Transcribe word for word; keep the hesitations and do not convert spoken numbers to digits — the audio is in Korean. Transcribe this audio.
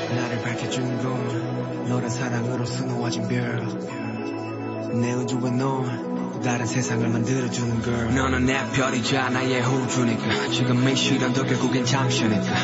나를 밝혀준 건 너란 사랑으로 수놓아진 별 내 우주와 넌 다른 세상을 만들어주는 girl. 너는 내 별이자 나의 호주니까 지금 이 시련도 결국엔 잠시니까